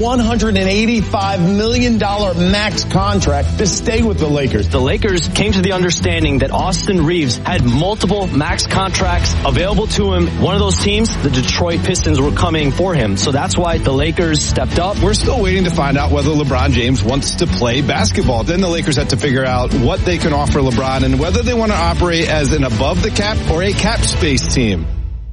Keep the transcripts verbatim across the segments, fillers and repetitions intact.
one hundred eighty-five million dollars max contract to stay with the Lakers. The Lakers came to the understanding that Austin Reeves had multiple max contracts available to him. One of those teams, the Detroit Pistons, were coming for him. So that's why the Lakers stepped up. We're still waiting to find out whether LeBron James wants to play basketball. Then the Lakers have to figure out what they can offer LeBron and whether they want to operate as an above the cap or a cap space team.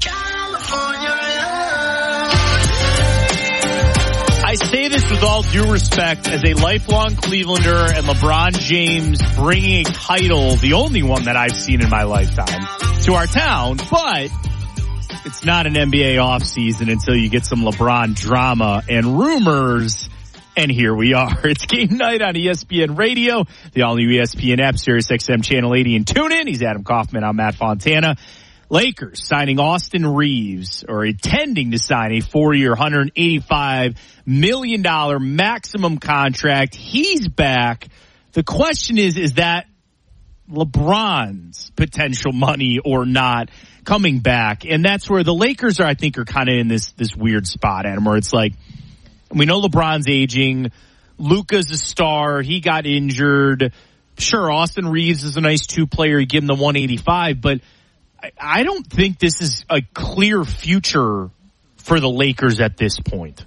I say this with all due respect as a lifelong Clevelander and LeBron James bringing a title, the only one that I've seen in my lifetime, to our town, but it's not an N B A offseason until you get some LeBron drama and rumors. And here we are. It's game night on E S P N Radio, the all-new E S P N app, Sirius X M Channel eighty, and tune in. He's Adam Kaufman. I'm Matt Fontana. Lakers signing Austin Reeves, or intending to sign a four-year, one hundred eighty-five million dollars maximum contract. He's back. The question is, is that LeBron's potential money or not coming back? And that's where the Lakers are, I think, are kind of in this, this weird spot, Adam, where it's like, we know LeBron's aging. Luka's a star. He got injured. Sure, Austin Reeves is a nice two-player. You give him the one eighty-five, but I don't think this is a clear future for the Lakers at this point.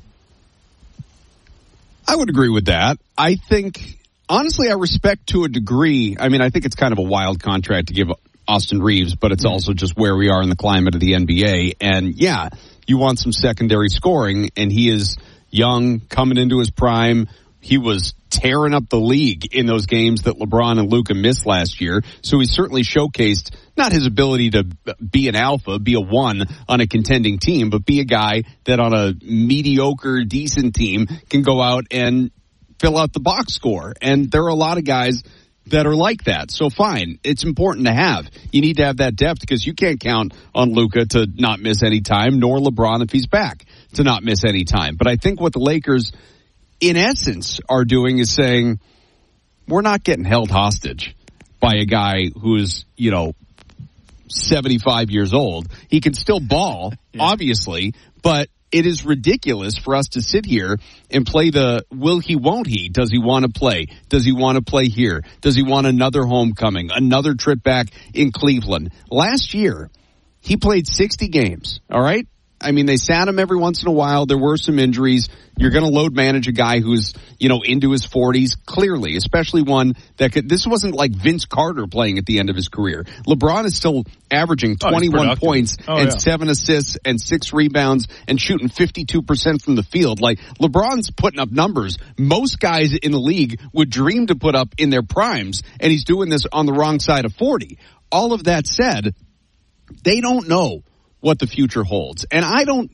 I would agree with that. I think, honestly, I respect to a degree. I mean, I think it's kind of a wild contract to give Austin Reeves, but it's also just where we are in the climate of the N B A. And, yeah, you want some secondary scoring, and he is young, coming into his prime. He was tearing up the league in those games that LeBron and Luka missed last year. So he certainly showcased not his ability to be an alpha, be a one on a contending team, but be a guy that on a mediocre, decent team can go out and fill out the box score. And there are a lot of guys that are like that. So fine, it's important to have. You need to have that depth because you can't count on Luka to not miss any time, nor LeBron if he's back to not miss any time. But I think what the Lakers, in essence, are doing is saying, we're not getting held hostage by a guy who's, you know, seventy-five years old. He can still ball, yeah. obviously, but it is ridiculous for us to sit here and play the will he, won't he? Does he want to play? Does he want to play here? Does he want another homecoming, another trip back in Cleveland? Last year, he played sixty games, all right? I mean, they sat him every once in a while. There were some injuries. You're going to load manage a guy who's, you know, into his forties, clearly, especially one that could, this wasn't like Vince Carter playing at the end of his career. LeBron is still averaging twenty-one oh, points oh, and yeah. seven assists and six rebounds and shooting fifty-two percent from the field. Like, LeBron's putting up numbers most guys in the league would dream to put up in their primes, and he's doing this on the wrong side of forty. All of that said, they don't know what the future holds. And I don't,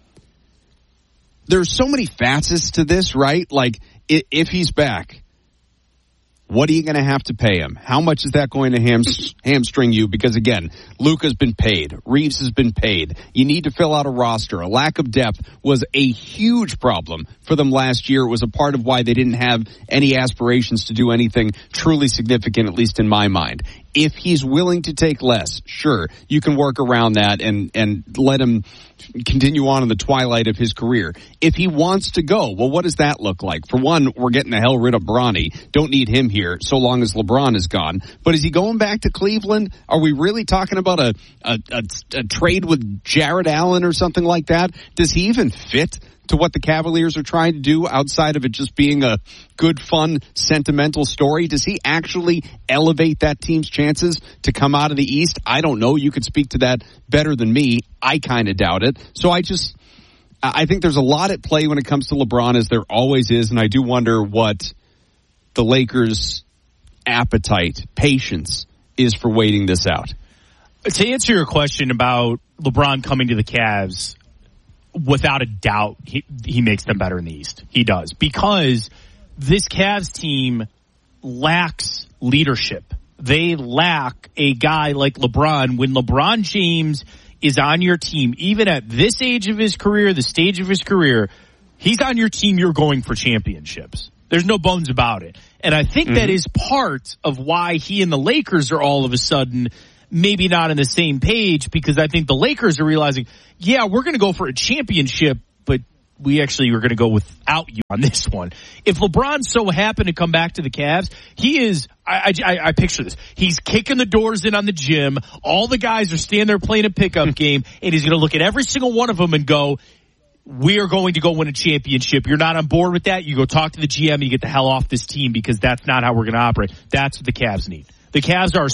there's so many facets to this, right? Like, if he's back, what are you going to have to pay him? How much is that going to ham, hamstring you? Because, again, Luka's been paid. Reeves has been paid. You need to fill out a roster. A lack of depth was a huge problem for them last year. It was a part of why they didn't have any aspirations to do anything truly significant, at least in my mind. If he's willing to take less, sure, you can work around that and, and let him continue on in the twilight of his career. If he wants to go, well, what does that look like? For one, we're getting the hell rid of Bronny. Don't need him here so long as LeBron is gone. But is he going back to Cleveland? Are we really talking about a, a, a, a trade with Jared Allen or something like that? Does he even fit to what the Cavaliers are trying to do outside of it just being a good, fun, sentimental story? Does he actually elevate that team's chances to come out of the East? I don't know. You could speak to that better than me. I kind of doubt it. So I just, I think there's a lot at play when it comes to LeBron, as there always is, and I do wonder what the Lakers' appetite, patience is for waiting this out. To answer your question about LeBron coming to the Cavs, without a doubt, he, he makes them better in the East. He does. Because this Cavs team lacks leadership. They lack a guy like LeBron. When LeBron James is on your team, even at this age of his career, the stage of his career, he's on your team, you're going for championships. There's no bones about it. And I think mm-hmm. that is part of why he and the Lakers are all of a sudden maybe not on the same page, because I think the Lakers are realizing, yeah, we're going to go for a championship, but we actually were going to go without you on this one. If LeBron so happened to come back to the Cavs, he is, I, I, I picture this. He's kicking the doors in on the gym. All the guys are standing there playing a pickup game, and he's going to look at every single one of them and go, we are going to go win a championship. You're not on board with that? You go talk to the G M and you get the hell off this team because that's not how we're going to operate. That's what the Cavs need. The Cavs are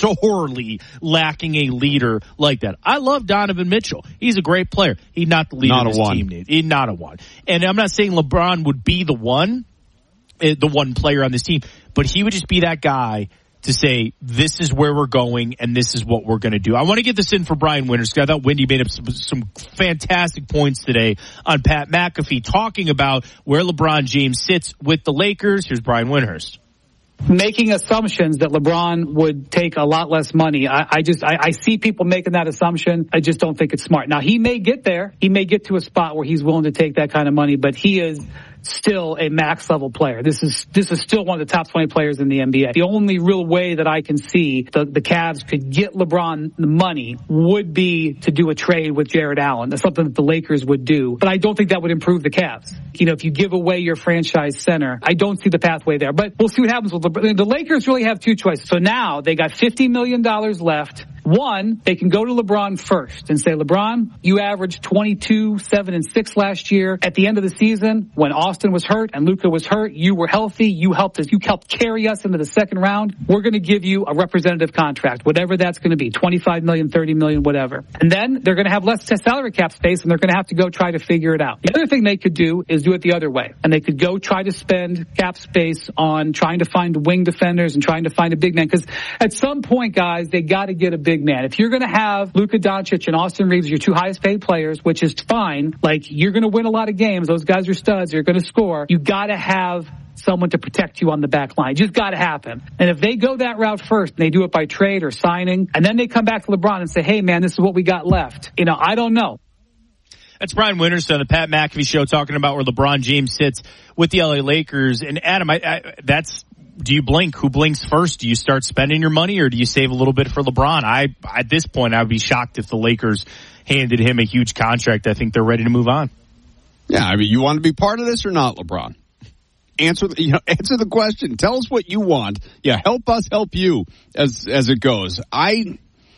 sorely lacking a leader like that. I love Donovan Mitchell. He's a great player. He's not the leader not this one. team needs. He's not a one. And I'm not saying LeBron would be the one, the one player on this team, but he would just be that guy to say, this is where we're going and this is what we're going to do. I want to get this in for Brian Winters because I thought Wendy made up some, some fantastic points today on Pat McAfee talking about where LeBron James sits with the Lakers. Here's Brian Winters. Making assumptions that LeBron would take a lot less money. I, I just, I, I see people making that assumption. I just don't think it's smart. Now, he may get there. He may get to a spot where he's willing to take that kind of money, but he is still a max level player. This is, this is still one of the top twenty players in the N B A. The only real way that I can see the, the Cavs could get LeBron the money would be to do a trade with Jared Allen. That's something that the Lakers would do, but I don't think that would improve the Cavs. You know, if you give away your franchise center, I don't see the pathway there, but we'll see what happens with LeBron. The Lakers really have two choices. So now they got fifty million dollars left. One, they can go to LeBron first and say, LeBron, you averaged twenty-two, seven, and six last year. At the end of the season, when Austin was hurt and Luka was hurt, you were healthy. You helped us. You helped carry us into the second round. We're going to give you a representative contract, whatever that's going to be, twenty-five million, thirty million, whatever. And then they're going to have less salary cap space and they're going to have to go try to figure it out. The other thing they could do is do it the other way. And they could go try to spend cap space on trying to find wing defenders and trying to find a big man. Because at some point, guys, they got to get a big man. If you're going to have Luka Doncic and Austin Reeves, your two highest paid players, which is fine, like you're going to win a lot of games. Those guys are studs. They're going to score. You got to have someone to protect you on the back line. Just got to happen. And if they go that route first and they do it by trade or signing, and then they come back to LeBron and say, hey, man, this is what we got left. You know, I don't know. That's Brian Winters on the Pat McAfee Show talking about where LeBron James sits with the L A Lakers. And Adam, I, I, that's, do you blink? Who blinks first? Do you start spending your money or do you save a little bit for LeBron? I, at this point, I would be shocked if the Lakers handed him a huge contract. I think they're ready to move on. Yeah, I mean, you want to be part of this or not, LeBron? Answer the, you know, answer the question. Tell us what you want. Yeah, help us help you as as it goes. I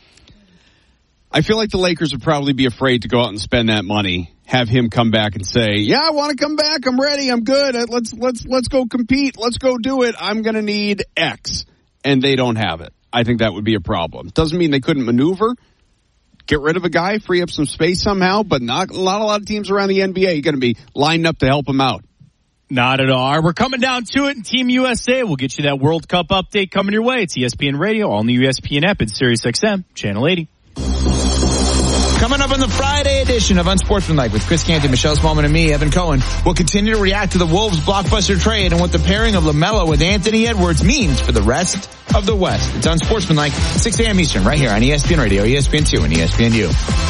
I feel like the Lakers would probably be afraid to go out and spend that money. Have him come back and say, "Yeah, I want to come back. I'm ready. I'm good. Let's let's let's go compete. Let's go do it. I'm going to need X." And they don't have it. I think that would be a problem. Doesn't mean they couldn't maneuver, get rid of a guy, free up some space somehow, but not a lot, a lot of teams around the N B A are going to be lined up to help him out. Not at all. All right, we're coming down to it in Team U S A. We'll get you that World Cup update coming your way. It's E S P N Radio, all new E S P N app, and Sirius X M, Channel eighty. Coming up on the Friday edition of Unsportsmanlike with Chris Canty, Michelle Smallman, and me, Evan Cohen, we'll continue to react to the Wolves blockbuster trade and what the pairing of LaMelo with Anthony Edwards means for the rest of the West. It's Unsportsmanlike, six a.m. Eastern, right here on E S P N Radio, E S P N two, and E S P N U.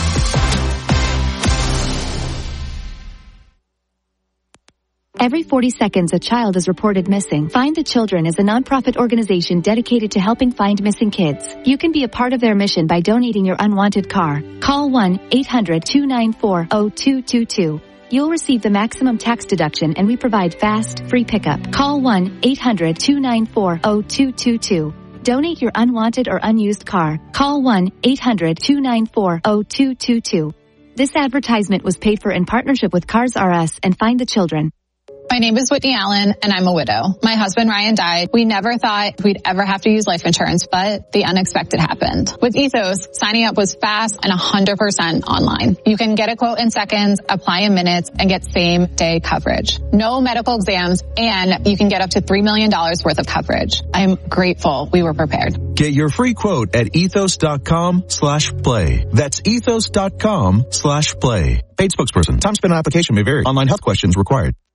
Every forty seconds, a child is reported missing. Find the Children is a nonprofit organization dedicated to helping find missing kids. You can be a part of their mission by donating your unwanted car. Call one eight hundred two nine four zero two two two. You'll receive the maximum tax deduction, and we provide fast, free pickup. Call one eight hundred two nine four zero two two two. Donate your unwanted or unused car. Call one eight hundred two nine four zero two two two. This advertisement was paid for in partnership with Cars R Us and Find the Children. My name is Whitney Allen, and I'm a widow. My husband, Ryan, died. We never thought we'd ever have to use life insurance, but the unexpected happened. With Ethos, signing up was fast and one hundred percent online. You can get a quote in seconds, apply in minutes, and get same-day coverage. No medical exams, and you can get up to three million dollars worth of coverage. I'm grateful we were prepared. Get your free quote at ethos.com slash play. That's ethos.com slash play. Paid spokesperson. Time spent on application may vary. Online health questions required.